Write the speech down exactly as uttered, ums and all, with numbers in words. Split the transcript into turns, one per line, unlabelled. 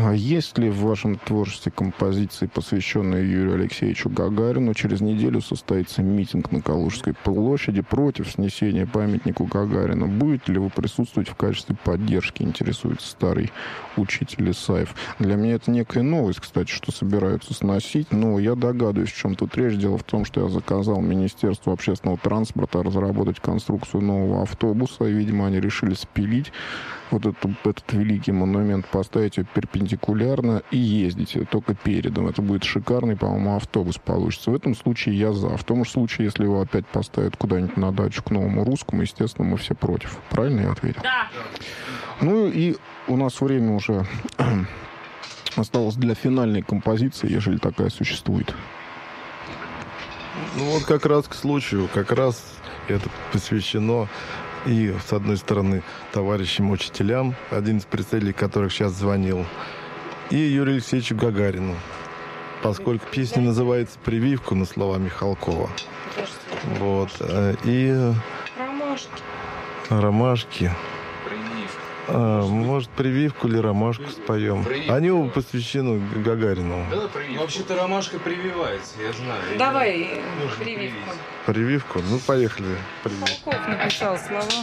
А есть ли в вашем творчестве композиции, посвященные Юрию Алексеевичу Гагарину? Через неделю состоится митинг на Калужской площади против снесения памятнику Гагарину. Будете ли вы присутствовать в качестве поддержки, интересуется старый учитель Исаев. Для меня это некая новость, кстати, что собираются сносить, но я догадываюсь, в чем тут речь. Дело в том, что я заказал Министерству общественного транспорта разработать конструкцию нового автобуса, и, видимо, они решили спилить вот этот, этот великий монумент, поставить его перпендикулярно и ездить только передом. Это будет шикарный, по-моему, автобус получится. В этом случае я за. В том же случае, если его опять поставят куда-нибудь на дачу к Новому Русскому, естественно, мы все против. Правильно я ответил?
Да.
Ну и у нас время уже осталось для финальной композиции, ежели такая существует.
Ну вот как раз к случаю, как раз это посвящено и, с одной стороны, товарищам учителям, один из представителей которых сейчас звонил, и Юрию Алексеевичу Гагарину, поскольку песня называется «Прививку» на слова Михалкова. Вот. И
Ромашки.
ромашки. А, может, прививку или ромашку споем?
Прививку.
Они оба посвящены Гагарину.
Да, прививку. Вообще-то ромашка прививается, я знаю.
Давай
Нужно
прививку.
Прививку? Ну, поехали. Прививку.
Михалков написал слова.